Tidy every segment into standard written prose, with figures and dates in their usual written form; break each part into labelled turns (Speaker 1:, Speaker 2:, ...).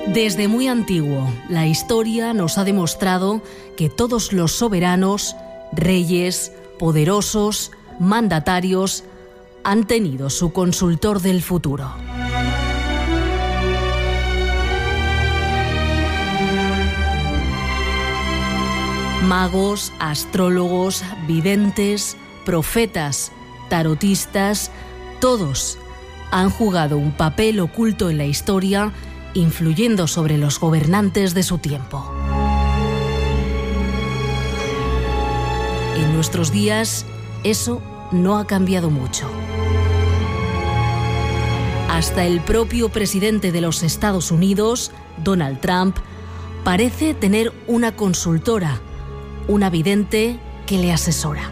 Speaker 1: Desde muy antiguo, la historia nos ha demostrado que todos los soberanos, reyes, poderosos, mandatarios, han tenido su consultor del futuro. Magos, astrólogos, videntes, profetas, tarotistas, todos han jugado un papel oculto en la historia, influyendo sobre los gobernantes de su tiempo. En nuestros días, eso no ha cambiado mucho. Hasta el propio presidente de los Estados Unidos, Donald Trump, parece tener una consultora, una vidente que le asesora.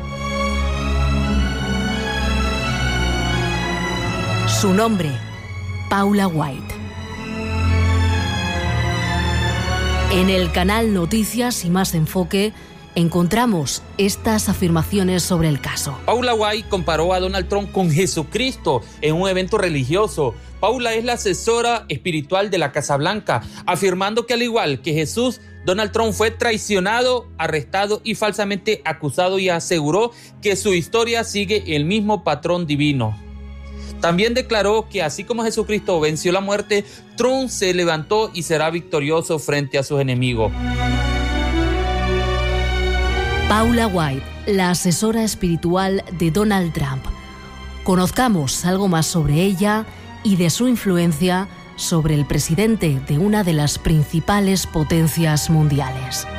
Speaker 1: Su nombre, Paula White. En el canal Noticias y Más Enfoque encontramos estas afirmaciones sobre el caso.
Speaker 2: Paula White comparó a Donald Trump con Jesucristo en un evento religioso. Paula es la asesora espiritual de la Casa Blanca, afirmando que al igual que Jesús, Donald Trump fue traicionado, arrestado y falsamente acusado, y aseguró que su historia sigue el mismo patrón divino. También declaró que así como Jesucristo venció la muerte, Trump se levantó y será victorioso frente a sus enemigos.
Speaker 1: Paula White, la asesora espiritual de Donald Trump. Conozcamos algo más sobre ella y de su influencia sobre el presidente de una de las principales potencias mundiales.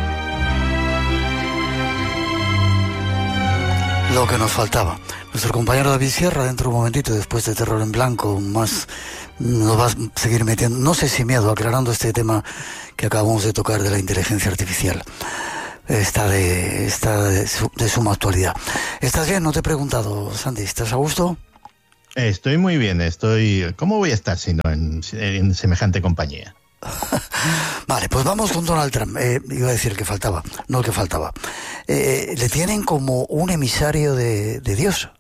Speaker 3: Lo que nos faltaba. Nuestro compañero David Sierra, dentro de un momentito, después de Terror en Blanco, más nos va a seguir metiendo, no sé si miedo, aclarando este tema que acabamos de tocar de la inteligencia artificial. Está de suma actualidad. ¿Estás bien? No te he preguntado, Sandy. ¿Estás a gusto?
Speaker 4: Estoy muy bien. ¿Cómo voy a estar si no en semejante compañía?
Speaker 3: Vale, pues vamos con Donald Trump. Iba a decir el que faltaba, no el que faltaba. Le tienen como un emisario de Dios.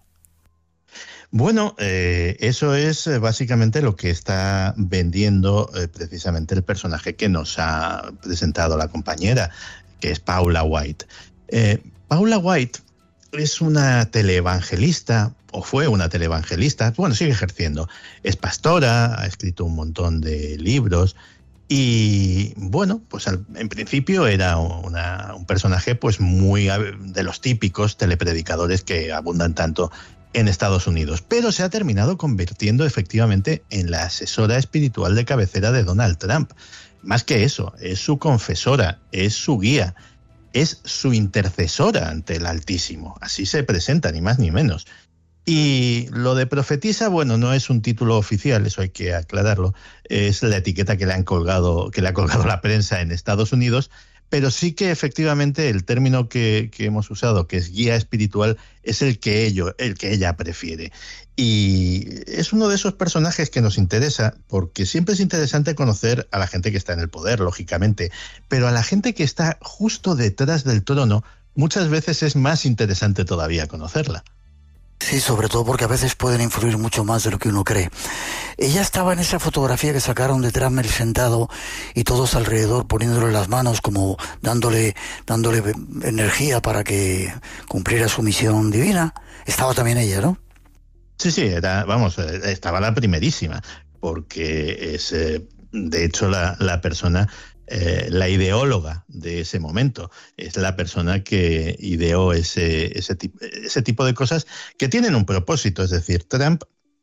Speaker 4: Bueno, eso es básicamente lo que está vendiendo precisamente el personaje que nos ha presentado la compañera, que es Paula White. Paula White es una televangelista, o fue una televangelista, bueno, sigue ejerciendo. Es pastora, ha escrito un montón de libros y, bueno, pues en principio era un personaje pues muy de los típicos telepredicadores que abundan tanto en Estados Unidos, pero se ha terminado convirtiendo efectivamente en la asesora espiritual de cabecera de Donald Trump. Más que eso, es su confesora, es su guía, es su intercesora ante el Altísimo. Así se presenta, ni más ni menos. Y lo de profetisa, bueno, no es un título oficial, eso hay que aclararlo. Es la etiqueta que le ha colgado la prensa en Estados Unidos, pero sí que efectivamente el término que hemos usado, que es guía espiritual, es el que ella prefiere. Y es uno de esos personajes que nos interesa, porque siempre es interesante conocer a la gente que está en el poder, lógicamente, pero a la gente que está justo detrás del trono, muchas veces es más interesante todavía conocerla.
Speaker 3: Sí, sobre todo porque a veces pueden influir mucho más de lo que uno cree. Ella estaba en esa fotografía que sacaron de Trump sentado y todos alrededor poniéndole las manos, como dándole energía para que cumpliera su misión divina. Estaba también ella, ¿no?
Speaker 4: Sí, estaba la primerísima, porque es, de hecho, la persona, la ideóloga de ese momento. Es la persona que ideó ese tipo de cosas que tienen un propósito. Es decir, Trump,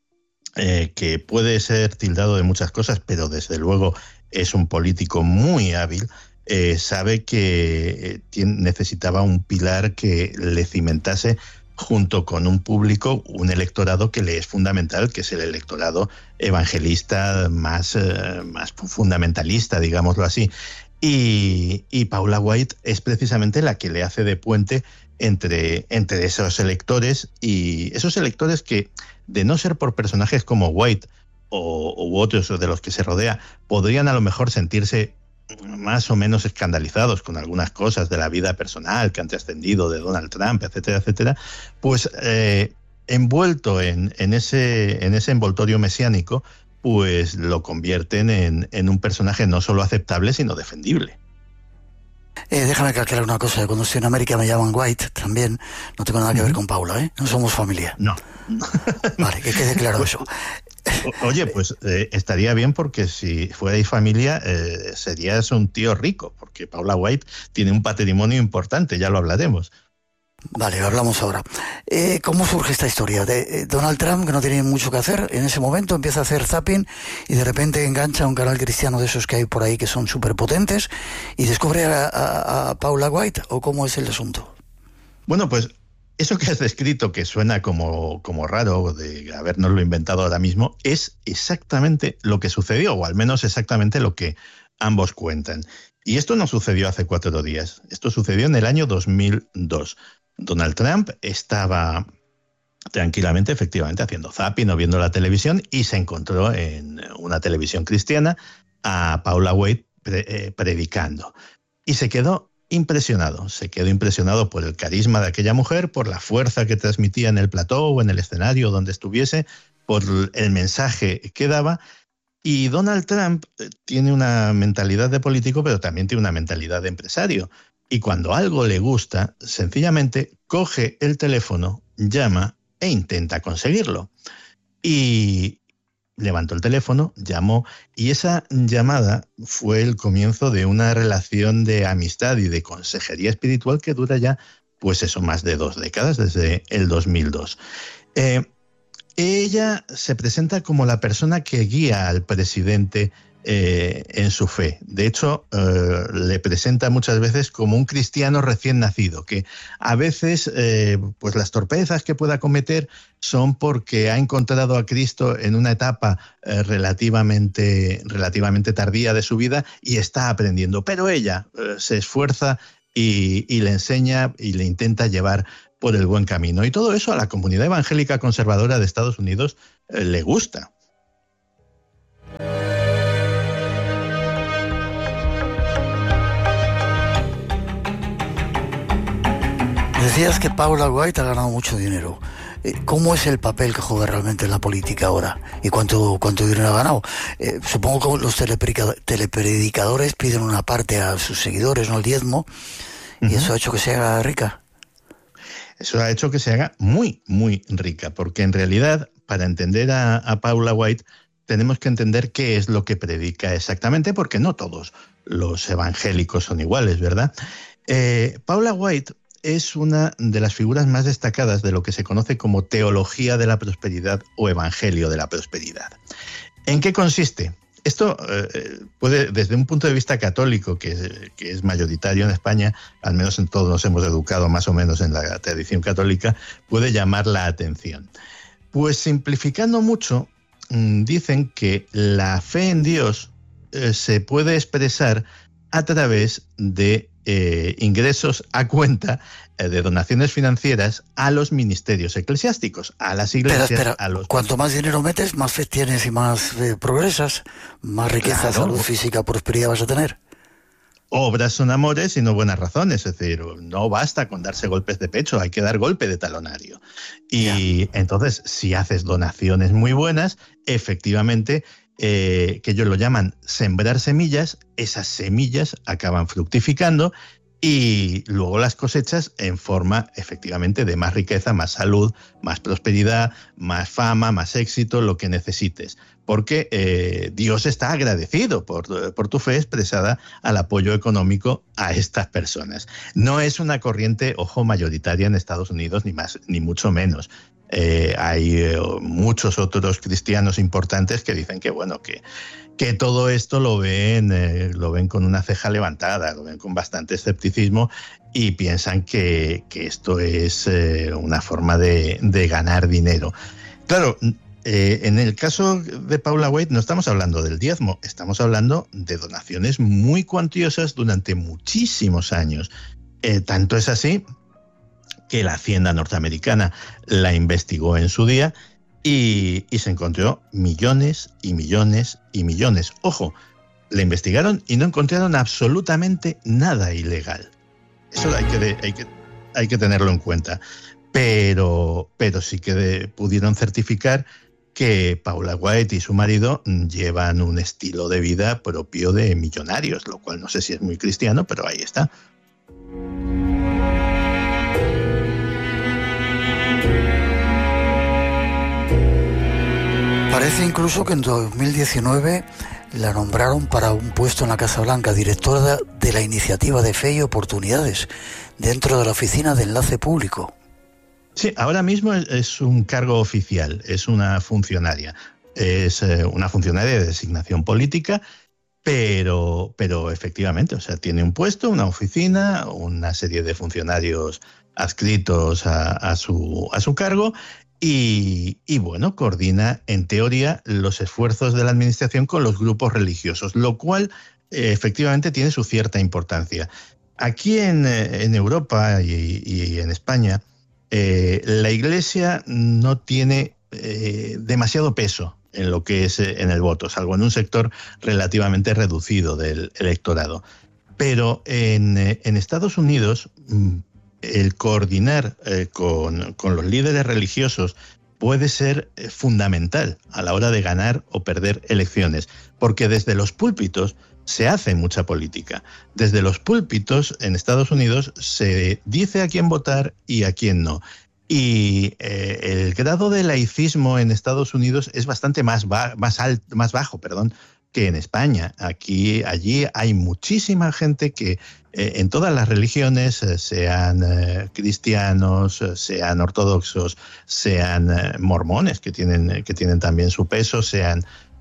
Speaker 4: que puede ser tildado de muchas cosas, pero desde luego es un político muy hábil, sabe que necesitaba un pilar que le cimentase junto con un público, un electorado que le es fundamental, que es el electorado evangelista más fundamentalista, digámoslo así. Y Paula White es precisamente la que le hace de puente entre esos electores, y esos electores que, de no ser por personajes como White u otros de los que se rodea, podrían a lo mejor sentirse más o menos escandalizados con algunas cosas de la vida personal que han trascendido de Donald Trump, etcétera, etcétera, pues envuelto en ese envoltorio mesiánico, pues lo convierten en un personaje no solo aceptable, sino defendible.
Speaker 3: Déjame calcular una cosa. Cuando estoy en América me llaman White también. No tengo nada que ver con Paula, ¿eh? No somos familia.
Speaker 4: No.
Speaker 3: Vale, que quede claro eso.
Speaker 4: Oye, pues estaría bien, porque si fuerais familia serías un tío rico, porque Paula White tiene un patrimonio importante, ya lo hablaremos.
Speaker 3: Vale, lo hablamos ahora. ¿Cómo surge esta historia? De Donald Trump, que no tiene mucho que hacer, en ese momento empieza a hacer zapping y de repente engancha un canal cristiano de esos que hay por ahí que son súper potentes y descubre a Paula White, ¿o cómo es el asunto?
Speaker 4: Bueno, pues eso que has descrito, que suena como raro de habernoslo inventado ahora mismo, es exactamente lo que sucedió, o al menos exactamente lo que ambos cuentan. Y esto no sucedió hace 4 días, esto sucedió en el año 2002. Donald Trump estaba tranquilamente, efectivamente, haciendo zapping o viendo la televisión y se encontró en una televisión cristiana a Paula White predicando. Y se quedó impresionado por el carisma de aquella mujer, por la fuerza que transmitía en el plató o en el escenario donde estuviese, por el mensaje que daba. Y Donald Trump tiene una mentalidad de político, pero también tiene una mentalidad de empresario. Y cuando algo le gusta, sencillamente coge el teléfono, llama e intenta conseguirlo. Y levantó el teléfono, llamó, y esa llamada fue el comienzo de una relación de amistad y de consejería espiritual que dura ya, pues eso, más de 2 décadas, desde el 2002. Ella se presenta como la persona que guía al presidente en su fe. De hecho, le presenta muchas veces como un cristiano recién nacido, que a veces pues las torpezas que pueda cometer son porque ha encontrado a Cristo en una etapa relativamente tardía de su vida y está aprendiendo. Pero ella se esfuerza y le enseña y le intenta llevar por el buen camino. Y todo eso a la comunidad evangélica conservadora de Estados Unidos le gusta.
Speaker 3: Decías que Paula White ha ganado mucho dinero. ¿Cómo es el papel que juega realmente en la política ahora? ¿Y cuánto dinero ha ganado? Supongo que los telepredicadores piden una parte a sus seguidores, no el diezmo, y eso ha hecho que se haga rica.
Speaker 4: Eso ha hecho que se haga muy, muy rica, porque en realidad, para entender a Paula White, tenemos que entender qué es lo que predica exactamente, porque no todos los evangélicos son iguales, ¿verdad? Paula White es una de las figuras más destacadas de lo que se conoce como teología de la prosperidad o evangelio de la prosperidad. ¿En qué consiste? Esto puede, desde un punto de vista católico, que es mayoritario en España, al menos en todos nos hemos educado más o menos en la tradición católica, puede llamar la atención. Pues simplificando mucho, dicen que la fe en Dios se puede expresar a través de ingresos a cuenta de donaciones financieras a los ministerios eclesiásticos, a las iglesias.
Speaker 3: Espera.
Speaker 4: A los...
Speaker 3: Cuanto más dinero metes, más fe tienes y más progresas, más riqueza, claro, salud física, prosperidad vas a tener.
Speaker 4: Obras son amores y no buenas razones, es decir, no basta con darse golpes de pecho, hay que dar golpe de talonario. Y entonces, si haces donaciones muy buenas, efectivamente, que ellos lo llaman sembrar semillas, esas semillas acaban fructificando y luego las cosechas en forma efectivamente de más riqueza, más salud, más prosperidad, más fama, más éxito, lo que necesites. Porque Dios está agradecido por tu fe expresada al apoyo económico a estas personas. No es una corriente, ojo, mayoritaria en Estados Unidos, ni más ni mucho menos. Hay muchos otros cristianos importantes que dicen que, bueno, que todo esto lo ven con una ceja levantada, lo ven con bastante escepticismo y piensan que esto es una forma de ganar dinero. Claro, en el caso de Paula White no estamos hablando del diezmo, estamos hablando de donaciones muy cuantiosas durante muchísimos años. Tanto es así que la Hacienda norteamericana la investigó en su día y se encontró millones y millones y millones. Ojo, la investigaron y no encontraron absolutamente nada ilegal. Eso hay que tenerlo en cuenta. Pero sí que pudieron certificar que Paula White y su marido llevan un estilo de vida propio de millonarios, lo cual no sé si es muy cristiano, pero ahí está.
Speaker 3: Parece incluso que en 2019 la nombraron para un puesto en la Casa Blanca, directora de la iniciativa de Fe y Oportunidades, dentro de la Oficina de Enlace Público.
Speaker 4: Sí, ahora mismo es un cargo oficial, es una funcionaria. Es una funcionaria de designación política, pero efectivamente, o sea, tiene un puesto, una oficina, una serie de funcionarios adscritos a su cargo y bueno, coordina en teoría los esfuerzos de la administración con los grupos religiosos, lo cual efectivamente tiene su cierta importancia. Aquí en Europa y en España, la Iglesia no tiene demasiado peso en lo que es en el voto, salvo en un sector relativamente reducido del electorado. Pero en Estados Unidos, el coordinar con los líderes religiosos puede ser fundamental a la hora de ganar o perder elecciones, porque desde los púlpitos se hace mucha política. Desde los púlpitos en Estados Unidos se dice a quién votar y a quién no. Y el grado de laicismo en Estados Unidos es bastante más bajo, que en España. Allí hay muchísima gente que en todas las religiones, sean cristianos, sean ortodoxos, sean mormones, que tienen también su peso, sean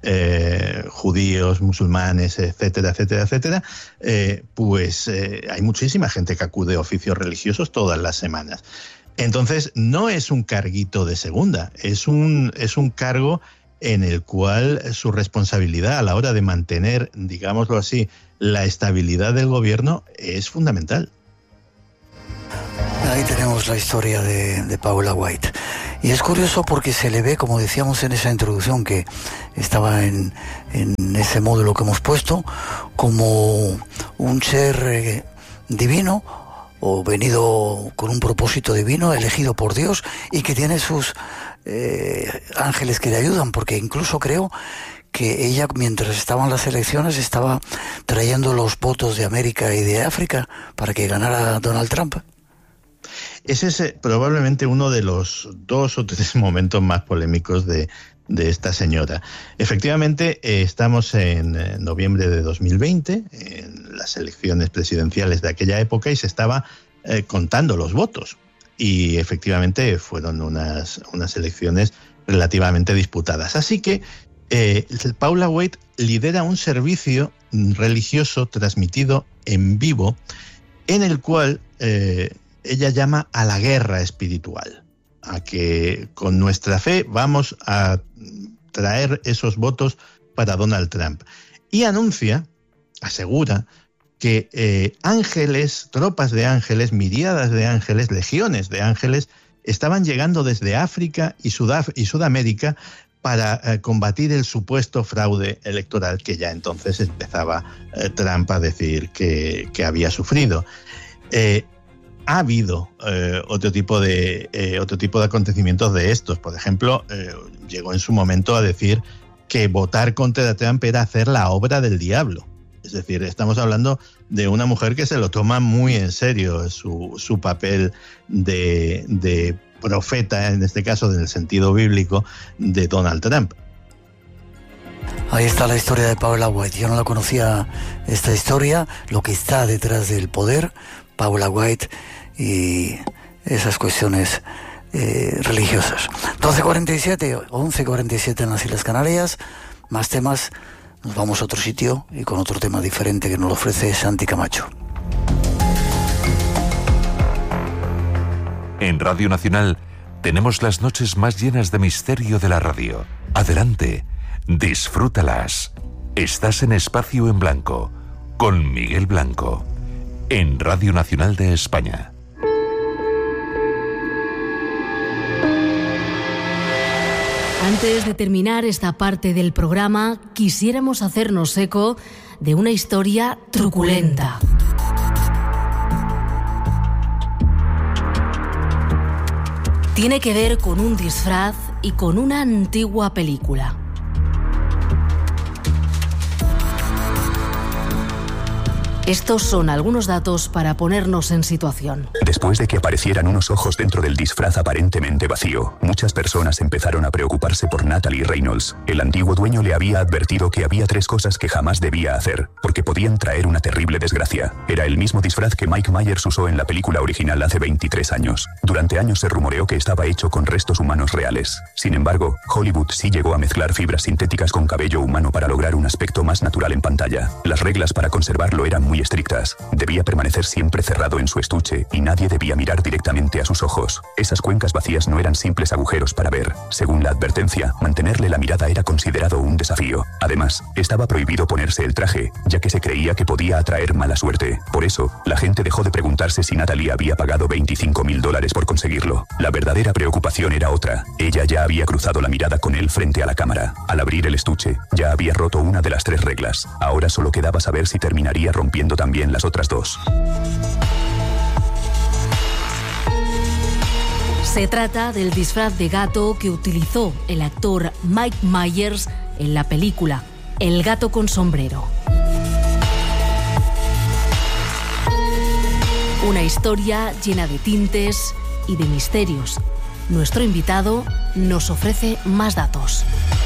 Speaker 4: judíos, musulmanes, etcétera, etcétera, etcétera, hay muchísima gente que acude a oficios religiosos todas las semanas. Entonces, no es un carguito de segunda, es un cargo en el cual su responsabilidad a la hora de mantener, digámoslo así, la estabilidad del gobierno es fundamental.
Speaker 3: Ahí tenemos la historia de Paula White. Y es curioso porque se le ve, como decíamos en esa introducción que estaba en ese módulo que hemos puesto, como un ser divino o venido con un propósito divino, elegido por Dios y que tiene sus ángeles que le ayudan, porque incluso creo que ella, mientras estaban las elecciones, estaba trayendo los votos de América y de África para que ganara Donald Trump.
Speaker 4: Ese es probablemente uno de los 2 o 3 momentos más polémicos de esta señora. Efectivamente, estamos en noviembre de 2020, en las elecciones presidenciales de aquella época, y se estaba contando los votos. Y efectivamente fueron unas elecciones relativamente disputadas. Así que Paula White lidera un servicio religioso transmitido en vivo en el cual ella llama a la guerra espiritual, a que con nuestra fe vamos a traer esos votos para Donald Trump. Y asegura que ángeles, tropas de ángeles, miríadas de ángeles, legiones de ángeles, estaban llegando desde África y Sudamérica para combatir el supuesto fraude electoral que ya entonces empezaba Trump a decir que había sufrido. Ha habido otro tipo de acontecimientos de estos. Por ejemplo, llegó en su momento a decir que votar contra Trump era hacer la obra del diablo. Es decir, estamos hablando de una mujer que se lo toma muy en serio su papel de profeta, en este caso en el sentido bíblico, de Donald Trump.
Speaker 3: Ahí está la historia de Paula White. Yo no la conocía, esta historia, lo que está detrás del poder, Paula White y esas cuestiones religiosas. 12:47, 11:47 en las Islas Canarias. Más temas. Nos vamos a otro sitio y con otro tema diferente que nos lo ofrece Santi Camacho.
Speaker 5: En Radio Nacional tenemos las noches más llenas de misterio de la radio. Adelante, disfrútalas. Estás en Espacio en Blanco, con Miguel Blanco, en Radio Nacional de España.
Speaker 1: Antes de terminar esta parte del programa, quisiéramos hacernos eco de una historia truculenta. Tiene que ver con un disfraz y con una antigua película. Estos son algunos datos para ponernos en situación.
Speaker 6: Después de que aparecieran unos ojos dentro del disfraz aparentemente vacío, muchas personas empezaron a preocuparse por Natalie Reynolds. El antiguo dueño le había advertido que había 3 cosas que jamás debía hacer, porque podían traer una terrible desgracia. Era el mismo disfraz que Mike Myers usó en la película original hace 23 años. Durante años se rumoreó que estaba hecho con restos humanos reales. Sin embargo, Hollywood sí llegó a mezclar fibras sintéticas con cabello humano para lograr un aspecto más natural en pantalla. Las reglas para conservarlo eran muy estrictas. Debía permanecer siempre cerrado en su estuche y nadie debía mirar directamente a sus ojos. Esas cuencas vacías no eran simples agujeros para ver. Según la advertencia, mantenerle la mirada era considerado un desafío. Además, estaba prohibido ponerse el traje, ya que se creía que podía atraer mala suerte. Por eso, la gente dejó de preguntarse si Natalie había pagado $25,000 por conseguirlo. La verdadera preocupación era otra. Ella ya había cruzado la mirada con él frente a la cámara. Al abrir el estuche, ya había roto una de las 3 reglas. Ahora solo quedaba saber si terminaría rompiendo también las otras 2.
Speaker 1: Se trata del disfraz de gato que utilizó el actor Mike Myers en la película El gato con sombrero. Una historia llena de tintes y de misterios. Nuestro invitado nos ofrece más datos.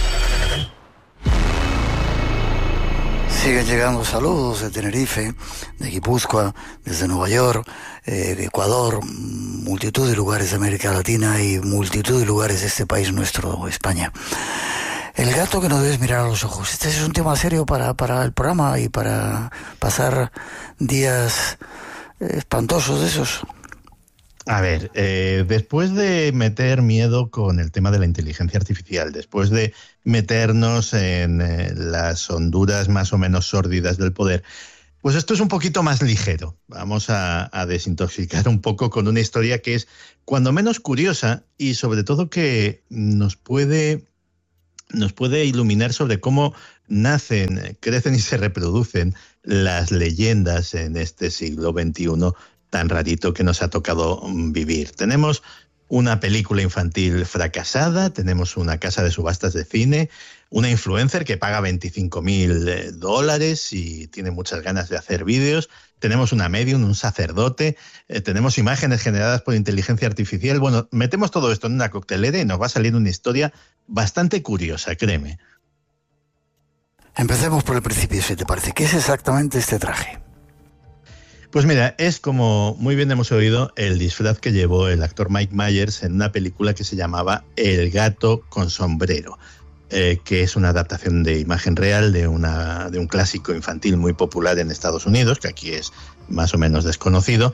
Speaker 3: Siguen llegando saludos de Tenerife, de Guipúzcoa, desde Nueva York, de Ecuador, multitud de lugares de América Latina y multitud de lugares de este país nuestro, España. El gato que no debes mirar a los ojos. Este es un tema serio para el programa y para pasar días espantosos de esos.
Speaker 4: A ver, después de meter miedo con el tema de la inteligencia artificial, después de meternos en las honduras más o menos sórdidas del poder, pues esto es un poquito más ligero. Vamos a desintoxicar un poco con una historia que es cuando menos curiosa y sobre todo que nos puede iluminar sobre cómo nacen, crecen y se reproducen las leyendas en este siglo XXI tan rarito que nos ha tocado vivir. Tenemos una película infantil fracasada, tenemos una casa de subastas de cine, una influencer que paga $25,000 y tiene muchas ganas de hacer vídeos, tenemos una medium, un sacerdote, tenemos imágenes generadas por inteligencia artificial. Bueno, metemos todo esto en una coctelera y nos va a salir una historia bastante curiosa, créeme.
Speaker 3: Empecemos por el principio, si te parece. ¿Qué es exactamente este traje?
Speaker 4: Pues mira, es como muy bien hemos oído el disfraz que llevó el actor Mike Myers en una película que se llamaba El gato con sombrero, que es una adaptación de imagen real de un clásico infantil muy popular en Estados Unidos, que aquí es más o menos desconocido,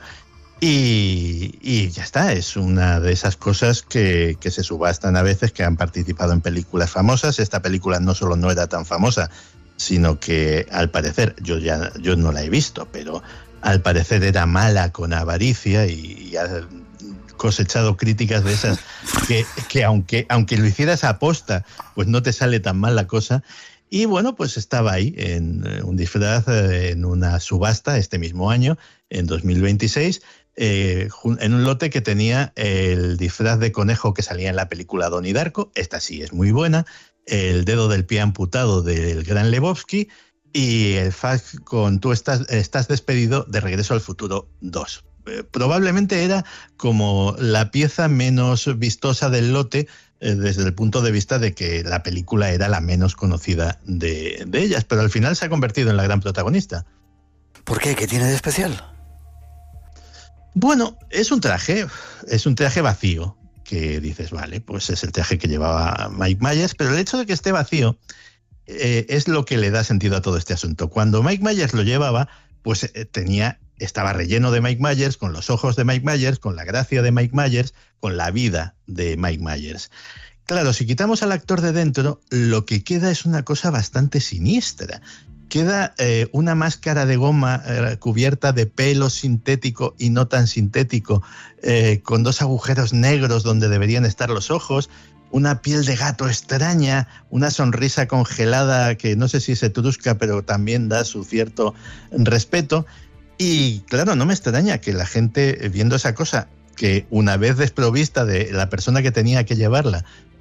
Speaker 4: y ya está, es una de esas cosas que se subastan a veces, que han participado en películas famosas. Esta película no solo no era tan famosa, sino que al parecer, yo no la he visto, pero al parecer era mala con avaricia y ha cosechado críticas de esas que aunque lo hicieras a posta, pues no te sale tan mal la cosa. Y bueno, pues estaba ahí en un disfraz en una subasta este mismo año, en 2026, en un lote que tenía el disfraz de conejo que salía en la película Donnie Darko. Esta sí es muy buena. El dedo del pie amputado del gran Lebowski y el fax con Tú estás despedido de Regreso al Futuro 2. Probablemente era como la pieza menos vistosa del lote desde el punto de vista de que la película era la menos conocida de ellas, pero al final se ha convertido en la gran protagonista.
Speaker 3: ¿Por qué? ¿Qué tiene de especial?
Speaker 4: Bueno, es un traje vacío, que dices, vale, pues es el traje que llevaba Mike Myers, pero el hecho de que esté vacío es lo que le da sentido a todo este asunto. Cuando Mike Myers lo llevaba, pues estaba relleno de Mike Myers, con los ojos de Mike Myers, con la gracia de Mike Myers, con la vida de Mike Myers. Claro, si quitamos al actor de dentro, lo que queda es una cosa bastante siniestra. Queda una máscara de goma cubierta de pelo sintético y no tan sintético, con 2 agujeros negros donde deberían estar los ojos, una piel de gato extraña, una sonrisa congelada que no sé si es etrusca, pero también da su cierto respeto. Y claro, no me extraña que la gente, viendo esa cosa, que una vez desprovista de la persona que tenía que llevarla,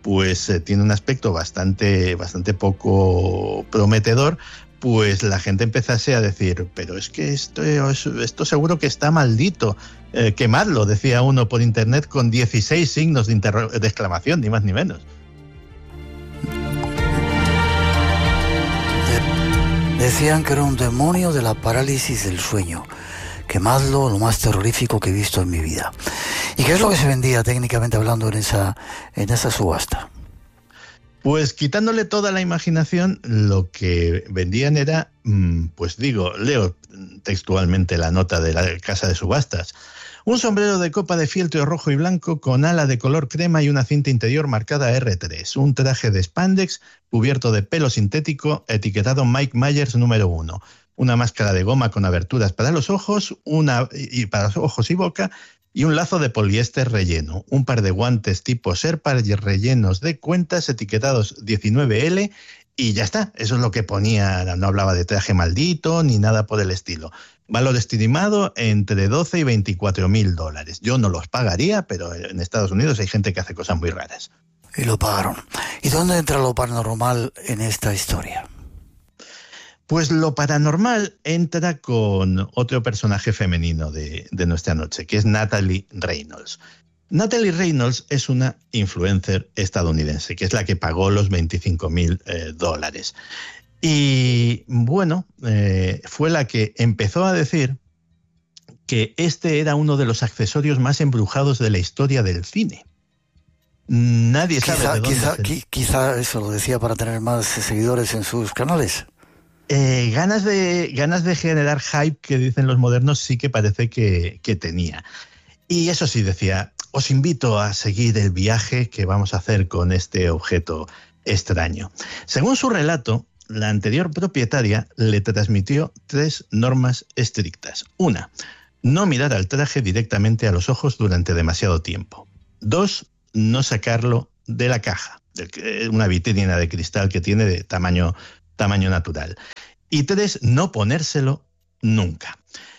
Speaker 4: pues tiene un aspecto bastante poco prometedor, pues la gente empezase a decir, pero es que esto seguro que está maldito, quemadlo, decía uno por internet con 16 signos de exclamación, ni más ni menos.
Speaker 3: Decían que era un demonio de la parálisis del sueño. Quemadlo, lo más terrorífico que he visto en mi vida. ¿Y qué es lo que se vendía técnicamente hablando en esa subasta?
Speaker 4: Pues quitándole toda la imaginación, lo que vendían era, leo textualmente la nota de la casa de subastas: un sombrero de copa de fieltro rojo y blanco con ala de color crema y una cinta interior marcada R3, un traje de spandex cubierto de pelo sintético etiquetado Mike Myers número 1, una máscara de goma con aberturas para los ojos, para los ojos y boca, y un lazo de poliéster relleno, un par de guantes tipo Sherpa rellenos de cuentas etiquetados 19L, y ya está. Eso es lo que ponía, no hablaba de traje maldito ni nada por el estilo. Valor estimado entre 12 y 24.000 dólares. Yo no los pagaría, pero en Estados Unidos hay gente que hace cosas muy raras.
Speaker 3: Y lo pagaron. ¿Y dónde entra lo paranormal en esta historia?
Speaker 4: Pues lo paranormal entra con otro personaje femenino de nuestra noche, que es Natalie Reynolds. Natalie Reynolds es una influencer estadounidense, que es la que pagó los 25.000 dólares. Y bueno, fue la que empezó a decir que este era uno de los accesorios más embrujados de la historia del cine. Nadie sabe de dónde.
Speaker 3: Quizá eso lo decía para tener más seguidores en sus canales.
Speaker 4: Ganas de generar hype, que dicen los modernos, sí que parece que tenía. Y eso sí, decía: os invito a seguir el viaje que vamos a hacer con este objeto extraño. Según su relato, la anterior propietaria le transmitió 3 normas estrictas. 1, no mirar al traje directamente a los ojos durante demasiado tiempo. 2, no sacarlo de la caja, una vitrina de cristal que tiene de tamaño natural. Y 3, no ponérselo nunca.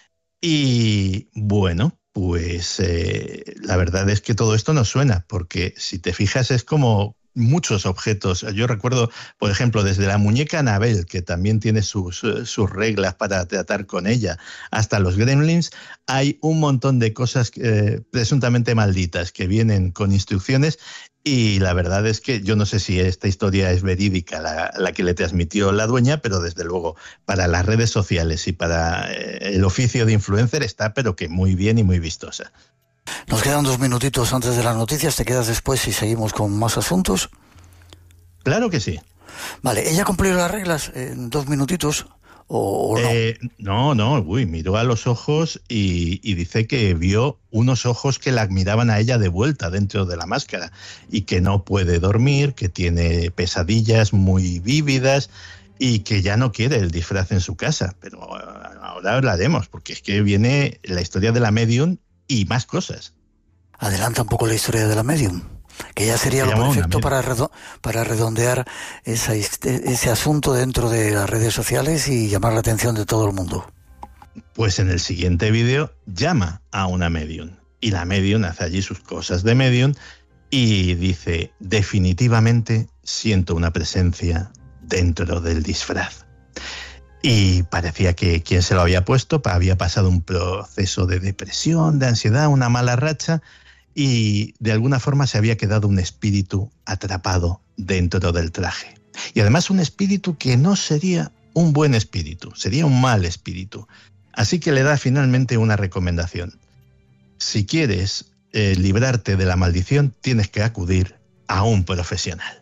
Speaker 4: Y bueno, pues la verdad es que todo esto nos suena, porque si te fijas es como muchos objetos. Yo recuerdo, por ejemplo, desde la muñeca Annabelle, que también tiene sus reglas para tratar con ella, hasta los gremlins, hay un montón de cosas presuntamente malditas que vienen con instrucciones. Y la verdad es que yo no sé si esta historia es verídica, la que le transmitió la dueña, pero desde luego para las redes sociales y para el oficio de influencer está, pero que muy bien y muy vistosa.
Speaker 3: Nos quedan 2 minutitos antes de las noticias. ¿Te quedas después y seguimos con más asuntos?
Speaker 4: Claro que sí.
Speaker 3: Vale, ¿ella cumplió las reglas en 2 minutitos o no?
Speaker 4: No, miró a los ojos y dice que vio unos ojos que la miraban a ella de vuelta dentro de la máscara, y que no puede dormir, que tiene pesadillas muy vívidas y que ya no quiere el disfraz en su casa. Pero ahora hablaremos, porque es que viene la historia de la medium y más cosas.
Speaker 3: Adelanta un poco la historia de la medium, que ya sería lo perfecto para redondear ese asunto dentro de las redes sociales y llamar la atención de todo el mundo.
Speaker 4: Pues en el siguiente vídeo llama a una medium, y la medium hace allí sus cosas de medium y dice: definitivamente siento una presencia dentro del disfraz. Y parecía que quien se lo había puesto había pasado un proceso de depresión, de ansiedad, una mala racha, y de alguna forma se había quedado un espíritu atrapado dentro del traje. Y además un espíritu que no sería un buen espíritu, sería un mal espíritu. Así que le da finalmente una recomendación: si quieres librarte de la maldición, tienes que acudir a un profesional.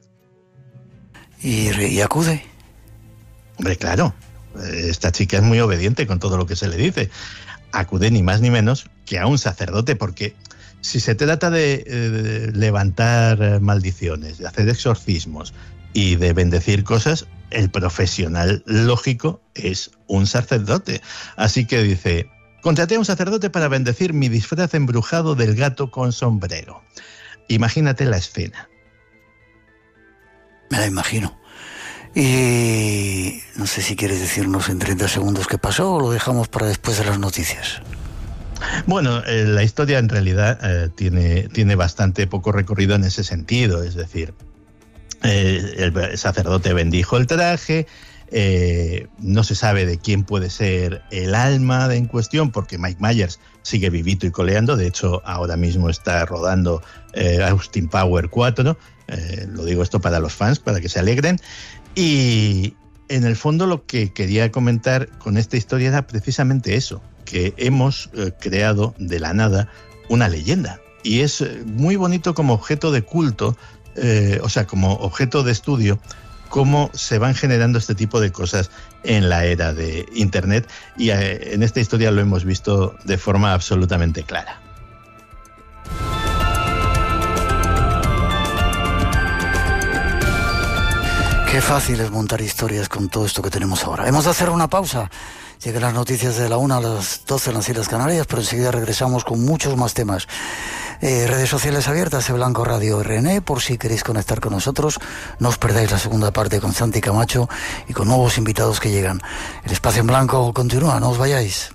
Speaker 3: ¿Y acude?
Speaker 4: Hombre, claro. Esta chica es muy obediente con todo lo que se le dice. Acude ni más ni menos que a un sacerdote, porque si se trata de levantar maldiciones, de hacer exorcismos y de bendecir cosas, el profesional lógico es un sacerdote. Así que dice: contraté a un sacerdote para bendecir mi disfraz embrujado del gato con sombrero. Imagínate la escena.
Speaker 3: Me la imagino. Y no sé si quieres decirnos en 30 segundos qué pasó o lo dejamos para después de las noticias.
Speaker 4: Bueno, la historia en realidad tiene bastante poco recorrido en ese sentido. Es decir, El sacerdote bendijo el traje. No se sabe de quién puede ser el alma en cuestión, porque Mike Myers sigue vivito y coleando. De hecho, ahora mismo está rodando Austin Power 4. Lo digo esto para los fans, para que se alegren. Y en el fondo lo que quería comentar con esta historia era precisamente eso, que hemos creado de la nada una leyenda. Y es muy bonito como objeto de culto, o sea, como objeto de estudio, cómo se van generando este tipo de cosas en la era de Internet, y en esta historia lo hemos visto de forma absolutamente clara.
Speaker 3: Qué fácil es montar historias con todo esto que tenemos ahora. Hemos de hacer una pausa. Llegan las noticias de la 1 a las 12 en las Islas Canarias, pero enseguida regresamos con muchos más temas. Redes sociales abiertas, Blanco Radio RN, por si queréis conectar con nosotros. No os perdáis la segunda parte con Santi Camacho y con nuevos invitados que llegan. El Espacio en Blanco continúa, no os vayáis.